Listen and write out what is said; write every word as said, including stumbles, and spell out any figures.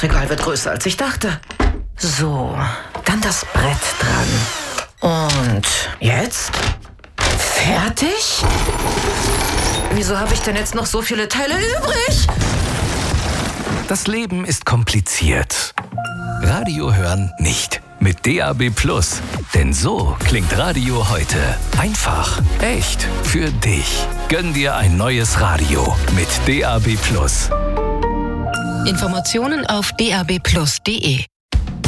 Regal wird größer, als ich dachte. So, dann das Brett dran. Und jetzt? Fertig? Wieso habe ich denn jetzt noch so viele Teile übrig? Das Leben ist kompliziert. Radio hören nicht. Mit D A B Plus. Denn so klingt Radio heute. Einfach, echt, für dich. Gönn dir ein neues Radio mit D A B Plus. Informationen auf d a b plus punkt d e.